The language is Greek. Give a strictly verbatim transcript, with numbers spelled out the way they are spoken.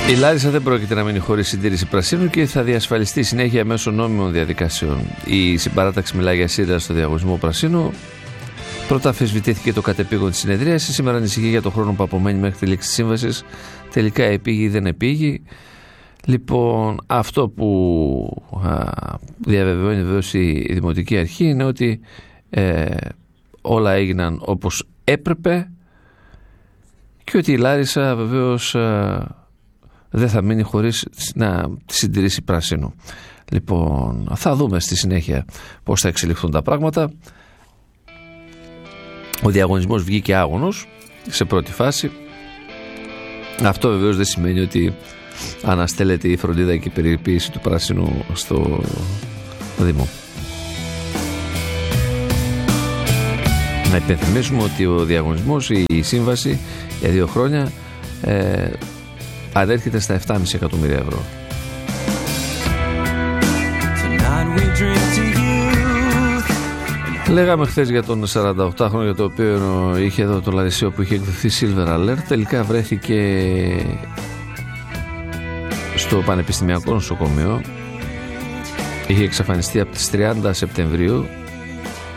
Η Λάρισα δεν πρόκειται να μείνει χωρίς συντήρηση πρασίνου και θα διασφαλιστεί συνέχεια μέσω νόμιμων διαδικασιών. Η συμπαράταξη μιλάει για σύρρα στο διαγωνισμό πρασίνου. Πρώτα αμφισβητήθηκε το κατεπήγον της συνεδρίασης. Σήμερα ανησυχεί για το χρόνο που απομένει μέχρι τη λήξη της σύμβασης. Τελικά επήγει ή δεν επήγει. Λοιπόν, αυτό που α, διαβεβαιώνει βεβαίως η Δημοτική Αρχή είναι ότι ε, όλα έγιναν όπως έπρεπε και ότι η Λάρισα βεβαίως α, δεν θα μείνει χωρίς να συντηρήσει πράσινο. Λοιπόν, θα δούμε στη συνέχεια πώς θα εξελιχθούν τα πράγματα. Ο διαγωνισμός βγήκε άγωνος σε πρώτη φάση. Αυτό βεβαίως δεν σημαίνει ότι αναστέλλεται η φροντίδα και η περιποίηση του πράσινου στο Δήμο. Να υπενθυμίσουμε ότι ο διαγωνισμός, η σύμβαση για δύο χρόνια ε, ανέρχεται στα επτά κόμμα πέντε εκατομμύρια ευρώ. Λέγαμε χθες για τον σαρανταοκτάχρονο για το οποίο είχε εδώ το Λαρισαίο που είχε εκδοθεί Silver Alert. Τελικά βρέθηκε στο Πανεπιστημιακό Νοσοκομείο. Είχε εξαφανιστεί από τις τριάντα Σεπτεμβρίου